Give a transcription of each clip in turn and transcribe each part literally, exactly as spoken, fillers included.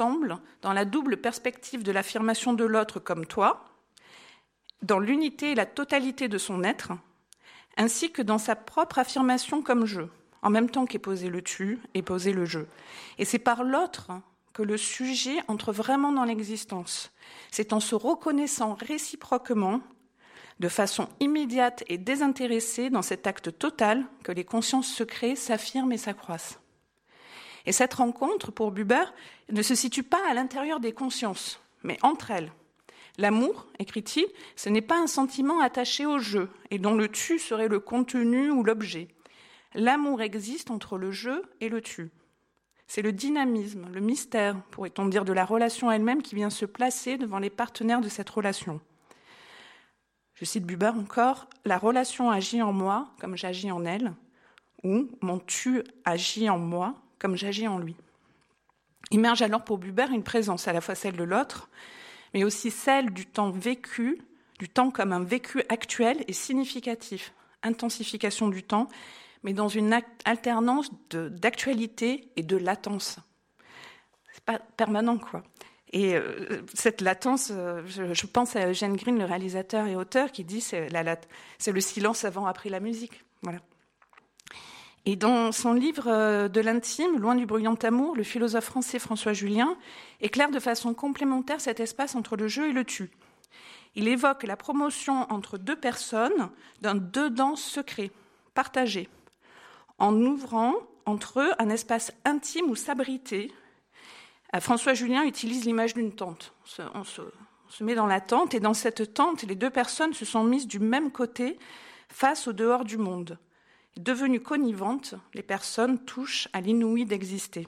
ensemble dans la double perspective de l'affirmation de l'autre comme toi, dans l'unité et la totalité de son être, ainsi que dans sa propre affirmation comme je, en même temps qu'est posé le tu et posé le je. Et c'est par l'autre que le sujet entre vraiment dans l'existence. C'est en se reconnaissant réciproquement, de façon immédiate et désintéressée dans cet acte total, que les consciences se créent, s'affirment et s'accroissent. Et cette rencontre, pour Buber, ne se situe pas à l'intérieur des consciences, mais entre elles. L'amour, écrit-il, ce n'est pas un sentiment attaché au je, et dont le tu serait le contenu ou l'objet. L'amour existe entre le je et le tu. C'est le dynamisme, le mystère, pourrait-on dire, de la relation elle-même qui vient se placer devant les partenaires de cette relation. Je cite Buber encore, « La relation agit en moi comme j'agis en elle » ou « Mon tu agit en moi comme j'agis en lui ». Immerge alors pour Buber une présence, à la fois celle de l'autre, mais aussi celle du temps vécu, du temps comme un vécu actuel et significatif, intensification du temps, mais dans une alternance de, d'actualité et de latence. C'est pas permanent, quoi. Et euh, cette latence, euh, je, je pense à Eugene Green, le réalisateur et auteur, qui dit c'est, la, la, c'est le silence avant après la musique. Voilà. Et dans son livre euh, de l'intime, Loin du bruyant amour, le philosophe français François Julien éclaire de façon complémentaire cet espace entre le je et le tu. Il évoque la promotion entre deux personnes d'un dedans secret, partagé, en ouvrant entre eux un espace intime ou s'abriter. François Julien utilise l'image d'une tente. On se, on, se, on se met dans la tente, et dans cette tente, les deux personnes se sont mises du même côté face au dehors du monde. Devenues connivantes, les personnes touchent à l'inouï d'exister.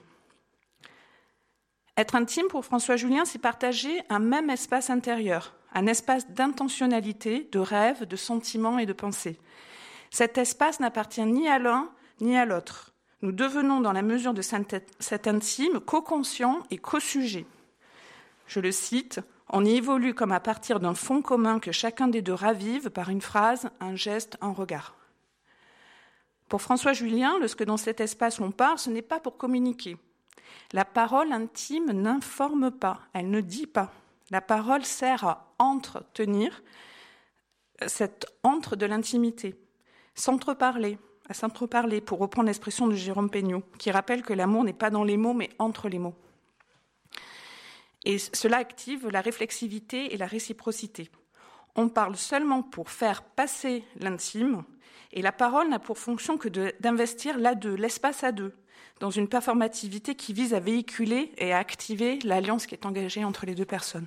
Être intime, pour François Julien, c'est partager un même espace intérieur, un espace d'intentionnalité, de rêve, de sentiments et de pensées. Cet espace n'appartient ni à l'un ni à l'autre. Nous devenons, dans la mesure de cet intime, co-conscients et co-sujets. Je le cite, « On y évolue comme à partir d'un fond commun que chacun des deux ravive par une phrase, un geste, un regard. » Pour François Julien, lorsque dans cet espace on parle, ce n'est pas pour communiquer. La parole intime n'informe pas, elle ne dit pas. La parole sert à entretenir cette entre de l'intimité, s'entreparler, à s'entreparler, pour reprendre l'expression de Jérôme Peignot, qui rappelle que l'amour n'est pas dans les mots, mais entre les mots. Et cela active la réflexivité et la réciprocité. On parle seulement pour faire passer l'intime, et la parole n'a pour fonction que de, d'investir là deux, l'espace à deux, dans une performativité qui vise à véhiculer et à activer l'alliance qui est engagée entre les deux personnes.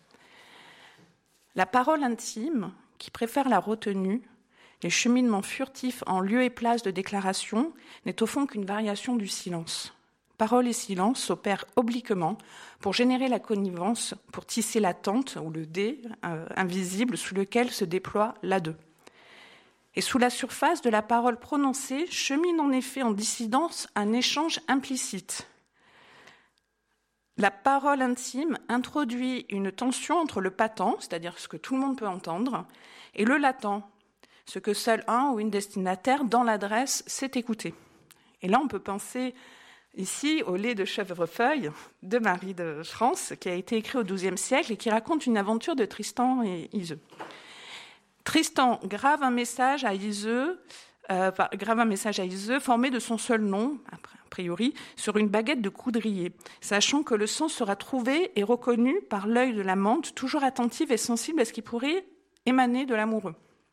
La parole intime, qui préfère la retenue, les cheminements furtifs en lieu et place de déclaration, n'est au fond qu'une variation du silence. Parole et silence s'opèrent obliquement pour générer la connivence, pour tisser la tente ou le dé euh, invisible sous lequel se déploie la deux. Et sous la surface de la parole prononcée chemine en effet en dissidence un échange implicite. La parole intime introduit une tension entre le patent, c'est-à-dire ce que tout le monde peut entendre, et le latent, ce que seul un ou une destinataire dans l'adresse sait écouter. Et là, on peut penser ici au Lait de chèvrefeuille de Marie de France, qui a été écrit au douzième siècle et qui raconte une aventure de Tristan et Iseux. Tristan grave un message à Iseux, euh, grave un message à Iseux formé de son seul nom, a priori, sur une baguette de coudrier, sachant que le sang sera trouvé et reconnu par l'œil de l'amante, toujours attentive et sensible à ce qui pourrait émaner de l'amoureux.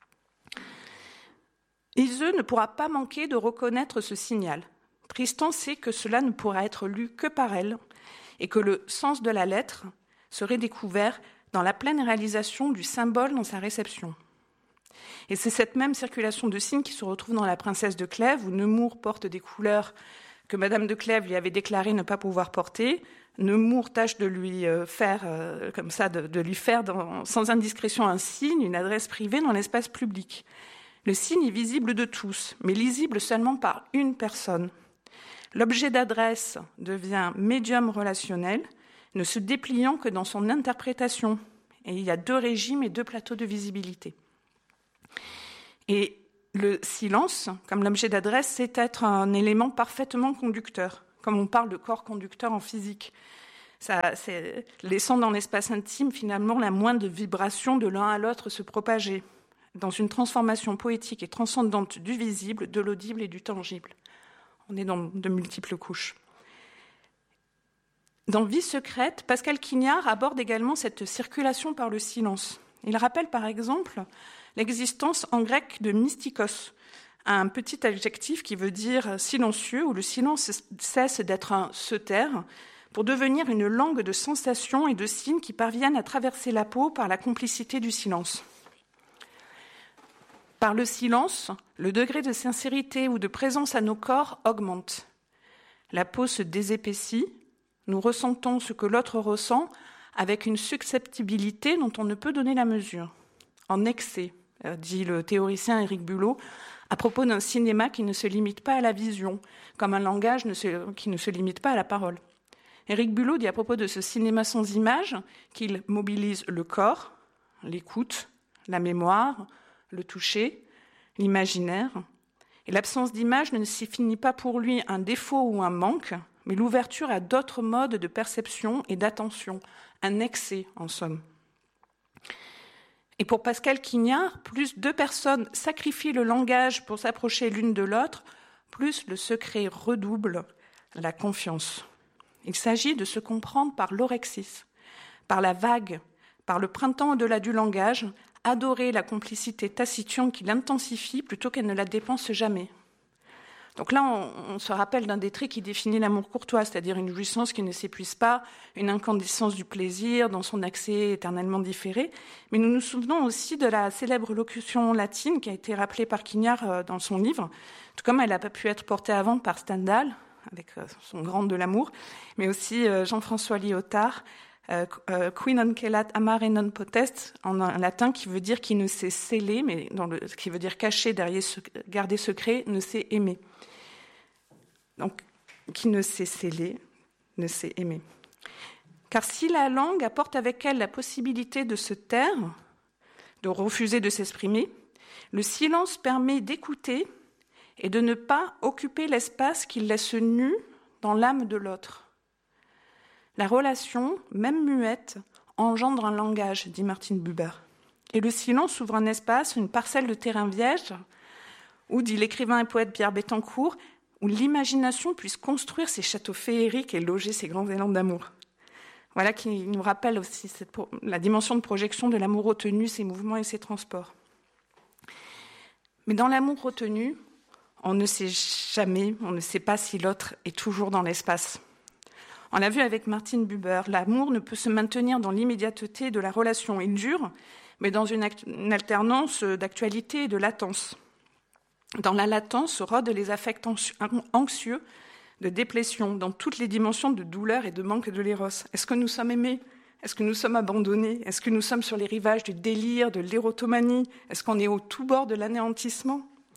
Iseux ne pourra pas manquer de reconnaître ce signal. Tristan sait que cela ne pourra être lu que par elle et que le sens de la lettre serait découvert dans la pleine réalisation du symbole dans sa réception. Et c'est cette même circulation de signes qui se retrouve dans La Princesse de Clèves, où Nemours porte des couleurs que Madame de Clèves lui avait déclaré ne pas pouvoir porter. Nemours tâche de lui faire, euh, comme ça, de, de lui faire dans, sans indiscrétion un signe, une adresse privée dans l'espace public. Le signe est visible de tous, mais lisible seulement par une personne. L'objet d'adresse devient médium relationnel, ne se dépliant que dans son interprétation. Et il y a deux régimes et deux plateaux de visibilité. Et le silence, comme l'objet d'adresse, c'est être un élément parfaitement conducteur, comme on parle de corps conducteur en physique. ça, c'est, laissant dans l'espace intime finalement la moindre vibration de l'un à l'autre se propager, dans une transformation poétique et transcendante du visible, de l'audible et du tangible. On est dans de multiples couches. Dans Vie secrète, Pascal Quignard aborde également cette circulation par le silence. Il rappelle par exemple l'existence en grec de mystikos, un petit adjectif qui veut dire silencieux, où le silence cesse d'être un se taire pour devenir une langue de sensations et de signes qui parviennent à traverser la peau par la complicité du silence. Par le silence, le degré de sincérité ou de présence à nos corps augmente. La peau se désépaissit, nous ressentons ce que l'autre ressent avec une susceptibilité dont on ne peut donner la mesure. En excès, dit le théoricien Éric Bulot, à propos d'un cinéma qui ne se limite pas à la vision, comme un langage ne se, qui ne se limite pas à la parole. Éric Bulot dit à propos de ce cinéma sans image qu'il mobilise le corps, l'écoute, la mémoire, le toucher, l'imaginaire. Et l'absence d'image ne signifie pas pour lui un défaut ou un manque, mais l'ouverture à d'autres modes de perception et d'attention, un excès en somme. Et pour Pascal Quignard, plus deux personnes sacrifient le langage pour s'approcher l'une de l'autre, plus le secret redouble la confiance. Il s'agit de se comprendre par l'orexis, par la vague, par le printemps au-delà du langage, adorer la complicité taciturne qui l'intensifie plutôt qu'elle ne la dépense jamais. Donc là, on, on se rappelle d'un des traits qui définit l'amour courtois, c'est-à-dire une jouissance qui ne s'épuise pas, une incandescence du plaisir dans son accès éternellement différé. Mais nous nous souvenons aussi de la célèbre locution latine qui a été rappelée par Quignard dans son livre, tout comme elle n'a pas pu être portée avant par Stendhal, avec son Grand de l'amour, mais aussi Jean-François Lyotard, euh, euh, qui non celat amare non potest, en latin, qui veut dire qui ne sait sceller, mais dans le, qui veut dire cacher, derrière, garder secret, ne sait aimer. Donc, qui ne sait sceller, ne sait aimer. Car si la langue apporte avec elle la possibilité de se taire, de refuser de s'exprimer, le silence permet d'écouter et de ne pas occuper l'espace qu'il laisse nu dans l'âme de l'autre. La relation, même muette, engendre un langage, dit Martin Buber. Et le silence ouvre un espace, une parcelle de terrain vierge, où, dit l'écrivain et poète Pierre Bettencourt, où l'imagination puisse construire ses châteaux féeriques et loger ses grands élans d'amour. Voilà qui nous rappelle aussi cette, la dimension de projection de l'amour retenu, ses mouvements et ses transports. Mais dans l'amour retenu, on ne sait jamais, on ne sait pas si l'autre est toujours dans l'espace. On l'a vu avec Martin Buber, l'amour ne peut se maintenir dans l'immédiateté de la relation. Il dure, mais dans une, act- une alternance d'actualité et de latence. Dans la latence rôdent les affects anxieux, de déplétion, dans toutes les dimensions de douleur et de manque de l'éros. Est-ce que nous sommes aimés ? Est-ce que nous sommes abandonnés ? Est-ce que nous sommes sur les rivages du délire, de l'érotomanie ? Est-ce qu'on est au tout bord de l'anéantissement ?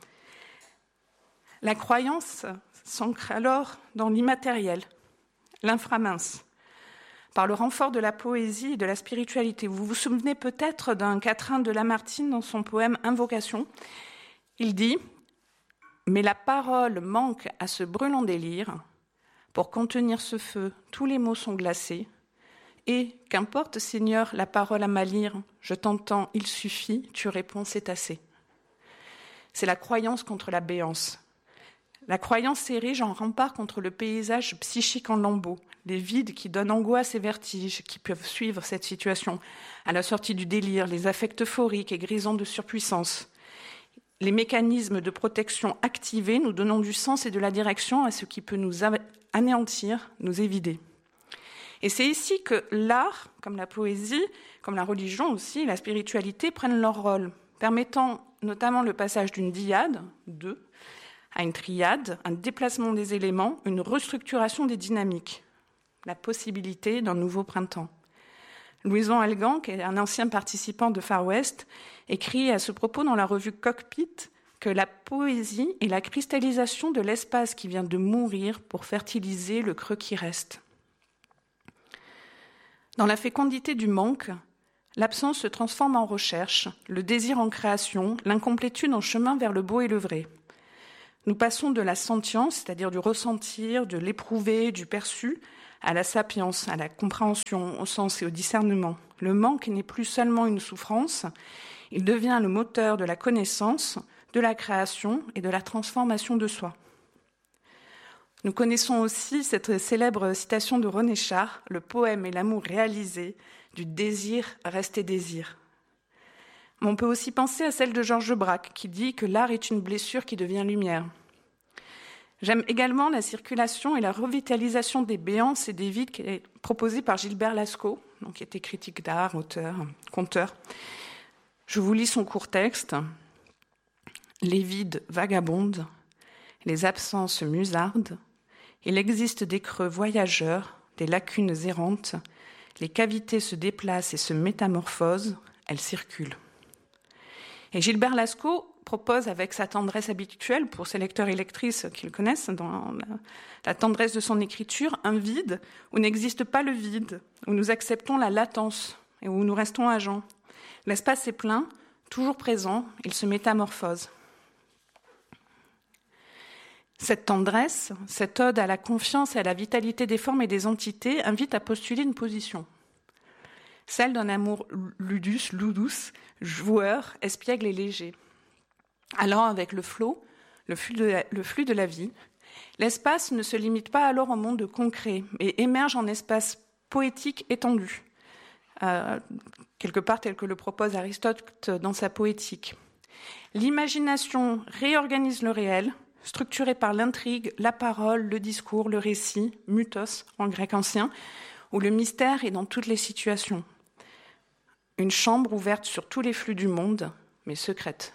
La croyance s'ancre alors dans l'immatériel, l'inframince, par le renfort de la poésie et de la spiritualité. Vous vous souvenez peut-être d'un quatrain de Lamartine dans son poème « Invocation ». Il dit « Mais la parole manque à ce brûlant délire. Pour contenir ce feu, tous les mots sont glacés. Et, qu'importe, Seigneur, la parole à m'alire, je t'entends, il suffit, tu réponds, c'est assez. » C'est la croyance contre la béance. La croyance s'érige en rempart contre le paysage psychique en lambeaux, les vides qui donnent angoisse et vertige, qui peuvent suivre cette situation, à la sortie du délire, les affects euphoriques et grisants de surpuissance. Les mécanismes de protection activés, nous donnons du sens et de la direction à ce qui peut nous anéantir, nous évider. Et c'est ici que l'art, comme la poésie, comme la religion aussi, la spiritualité prennent leur rôle, permettant notamment le passage d'une dyade, deux, à une triade, un déplacement des éléments, une restructuration des dynamiques, la possibilité d'un nouveau printemps. Louison Algan, qui est un ancien participant de Far West, écrit à ce propos dans la revue Cockpit que la poésie est la cristallisation de l'espace qui vient de mourir pour fertiliser le creux qui reste. Dans la fécondité du manque, l'absence se transforme en recherche, le désir en création, l'incomplétude en chemin vers le beau et le vrai. Nous passons de la sentience, c'est-à-dire du ressentir, de l'éprouver, du perçu, à la sapience, à la compréhension, au sens et au discernement. Le manque n'est plus seulement une souffrance, il devient le moteur de la connaissance, de la création et de la transformation de soi. Nous connaissons aussi cette célèbre citation de René Char, « Le poème est l'amour réalisé, du désir resté désir ». Mais on peut aussi penser à celle de Georges Braque, qui dit que l'art est une blessure qui devient lumière. J'aime également la circulation et la revitalisation des béances et des vides qui est proposée par Gilbert Lascaux, donc qui était critique d'art, auteur, conteur. Je vous lis son court texte. « Les vides vagabondent, les absences musardent, il existe des creux voyageurs, des lacunes errantes, les cavités se déplacent et se métamorphosent, elles circulent. » Et Gilbert Lascaux propose avec sa tendresse habituelle pour ses lecteurs et lectrices qui le connaissent, dans la, la tendresse de son écriture, un vide où n'existe pas le vide, où nous acceptons la latence et où nous restons agents. L'espace est plein, toujours présent, il se métamorphose. Cette tendresse, cette ode à la confiance et à la vitalité des formes et des entités invite à postuler une position. Celle d'un amour ludus, ludus, joueur, espiègle et léger. Alors, avec le flot, le flux de la, le flux de la vie, l'espace ne se limite pas alors au monde concret, mais émerge en espace poétique étendu, euh, quelque part tel que le propose Aristote dans sa Poétique. L'imagination réorganise le réel, structuré par l'intrigue, la parole, le discours, le récit, mythos en grec ancien, où le mystère est dans toutes les situations. Une chambre ouverte sur tous les flux du monde, mais secrète.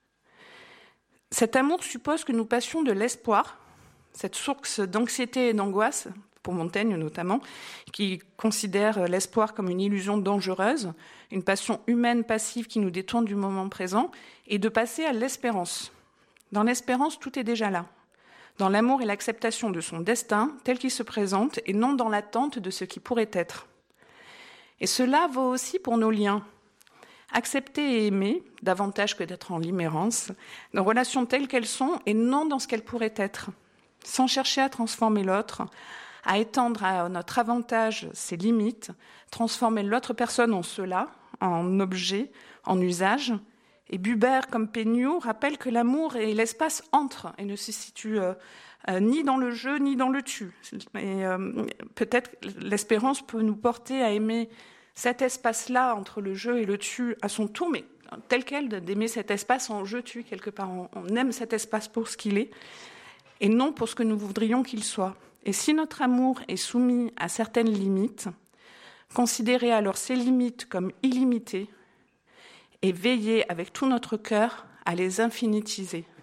Cet amour suppose que nous passions de l'espoir, cette source d'anxiété et d'angoisse, pour Montaigne notamment, qui considère l'espoir comme une illusion dangereuse, une passion humaine passive qui nous détourne du moment présent, et de passer à l'espérance. Dans l'espérance, tout est déjà là. Dans l'amour et l'acceptation de son destin, tel qu'il se présente, et non dans l'attente de ce qui pourrait être. Et cela vaut aussi pour nos liens. Accepter et aimer, davantage que d'être en limérance, nos relations telles qu'elles sont et non dans ce qu'elles pourraient être, sans chercher à transformer l'autre, à étendre à notre avantage ses limites, transformer l'autre personne en cela, en objet, en usage. Et Buber, comme Péniaud, rappelle que l'amour et l'espace entrent et ne se situent euh, euh, ni dans le jeu ni dans le tu. Et euh, peut-être l'espérance peut nous porter à aimer cet espace-là entre le jeu et le tu à son tour, mais tel quel, d'aimer cet espace en jeu-tu quelque part. On, on aime cet espace pour ce qu'il est et non pour ce que nous voudrions qu'il soit. Et si notre amour est soumis à certaines limites, considérer alors ces limites comme illimitées, et veiller avec tout notre cœur à les infinitiser.